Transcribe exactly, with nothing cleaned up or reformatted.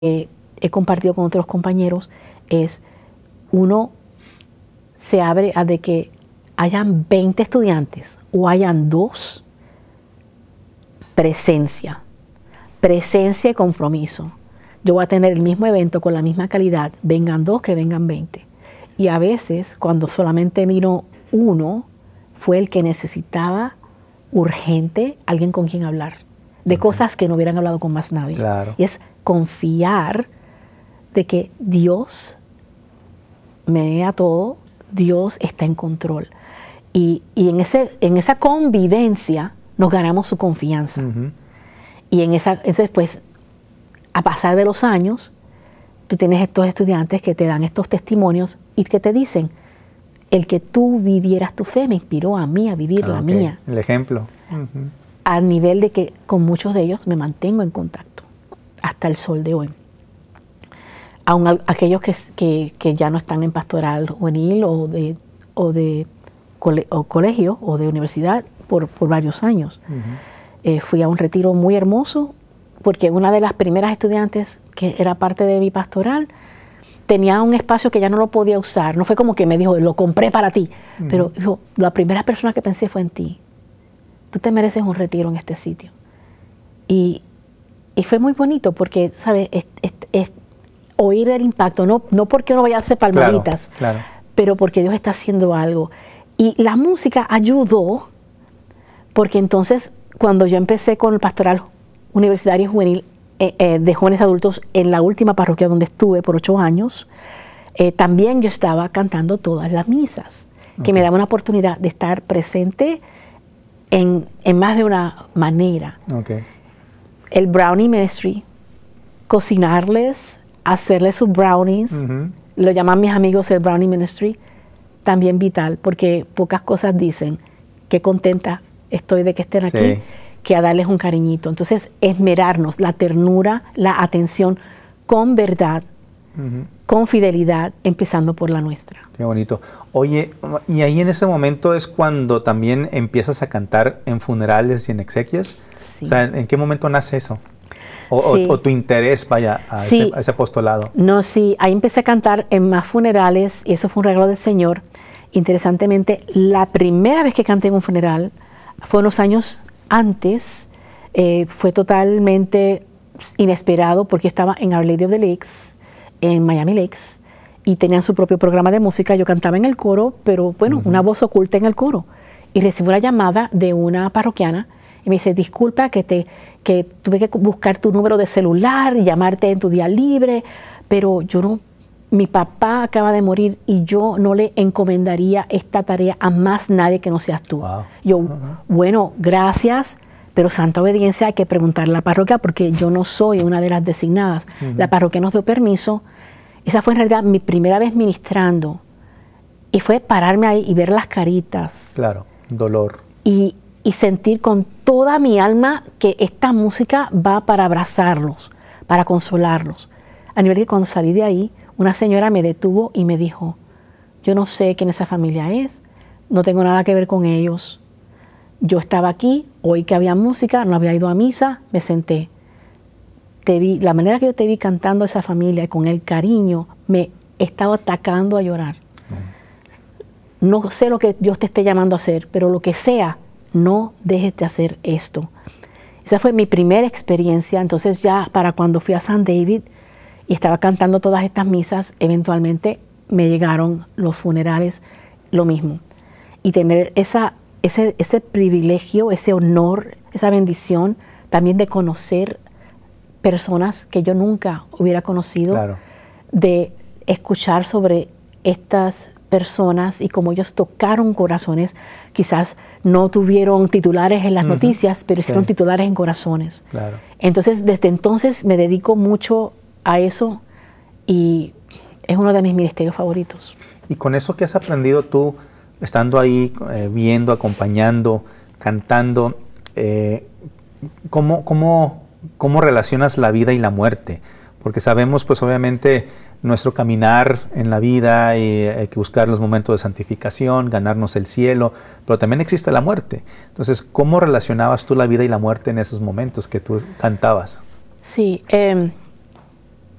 eh, he compartido con otros compañeros es uno se abre a de que hayan veinte estudiantes o hayan dos, presencia, presencia y compromiso. Yo voy a tener el mismo evento con la misma calidad, vengan dos que vengan veinte. Y a veces, cuando solamente vino uno, fue el que necesitaba urgente alguien con quien hablar, de okay. cosas que no hubieran hablado con más nadie. Claro. Y es confiar de que Dios me da todo, Dios está en control. Y, y en, ese, en esa convivencia nos ganamos su confianza. Uh-huh. Y en esa, ese, pues, a pasar de los años, tú tienes estos estudiantes que te dan estos testimonios y que te dicen, el que tú vivieras tu fe me inspiró a mí a vivir ah, la okay. mía. El ejemplo. Uh-huh. Al nivel de que con muchos de ellos me mantengo en contacto hasta el sol de hoy. Aún a, aquellos que, que, que ya no están en pastoral juvenil o de, o de cole, o colegio o de universidad por, por varios años. Uh-huh. eh, fui a un retiro muy hermoso porque una de las primeras estudiantes que era parte de mi pastoral tenía un espacio que ya no lo podía usar. No fue como que me dijo, lo compré para ti. Uh-huh. Pero dijo, la primera persona que pensé fue en ti. Tú te mereces un retiro en este sitio. Y, y fue muy bonito porque, ¿sabes? Es, es, es oír el impacto, no, no porque uno vaya a hacer palmaditas, claro, claro. pero porque Dios está haciendo algo. Y la música ayudó porque entonces cuando yo empecé con el pastoral universitario juvenil eh, eh, de jóvenes adultos en la última parroquia donde estuve por ocho años, eh, también yo estaba cantando todas las misas, okay. que me daba una oportunidad de estar presente en, en más de una manera. Okay. El Brownie Ministry, cocinarles, hacerles sus brownies, uh-huh. lo llaman mis amigos el Brownie Ministry, también vital, porque pocas cosas dicen qué contenta estoy de que estén sí. aquí, que a darles un cariñito. Entonces, esmerarnos, la ternura, la atención con verdad, uh-huh. con fidelidad, empezando por la nuestra. Qué bonito. Oye, y ahí en ese momento es cuando también empiezas a cantar en funerales y en exequias. Sí. O sea, ¿en qué momento nace eso? O, sí. o, o tu interés, vaya, a, sí. ese, a ese apostolado. No, sí, ahí empecé a cantar en más funerales y eso fue un regalo del Señor. Interesantemente, la primera vez que canté en un funeral fue unos años antes, eh, fue totalmente inesperado porque estaba en Our Lady of the Lakes, en Miami Lakes, y tenían su propio programa de música. Yo cantaba en el coro, pero bueno, uh-huh. una voz oculta en el coro. Y recibí una llamada de una parroquiana y me dice, disculpa que te... que tuve que buscar tu número de celular y llamarte en tu día libre, pero yo no, mi papá acaba de morir y yo no le encomendaría esta tarea a más nadie que no seas tú. Wow. Yo, uh-huh. bueno, gracias, pero santa obediencia hay que preguntarle a la parroquia porque yo no soy una de las designadas. Uh-huh. La parroquia nos dio permiso. Esa fue en realidad mi primera vez ministrando y fue pararme ahí y ver las caritas. Claro, dolor. Y y sentir con toda mi alma que esta música va para abrazarlos, para consolarlos. A nivel que cuando salí de ahí, una señora me detuvo y me dijo, yo no sé quién esa familia es, no tengo nada que ver con ellos. Yo estaba aquí, oí que había música, no había ido a misa, me senté. Te vi, la manera que yo te vi cantando a esa familia, con el cariño, me estaba atacando a llorar. Mm. No sé lo que Dios te esté llamando a hacer, pero lo que sea, no dejes de hacer esto. Esa fue mi primera experiencia. Entonces ya para cuando fui a San David y estaba cantando todas estas misas, eventualmente me llegaron los funerales, lo mismo. Y tener esa, ese, ese privilegio, ese honor, esa bendición también de conocer personas que yo nunca hubiera conocido, claro. de escuchar sobre estas personas y cómo ellos tocaron corazones. Quizás no tuvieron titulares en las uh-huh. noticias, pero hicieron sí. titulares en corazones. Claro. Entonces, desde entonces me dedico mucho a eso y es uno de mis ministerios favoritos. Y con eso que has aprendido tú, estando ahí, eh, viendo, acompañando, cantando, eh, ¿cómo, cómo, ¿cómo relacionas la vida y la muerte? Porque sabemos, pues obviamente, nuestro caminar en la vida, y hay que buscar los momentos de santificación, ganarnos el cielo, pero también existe la muerte. Entonces, ¿cómo relacionabas tú la vida y la muerte en esos momentos que tú cantabas? Sí, eh,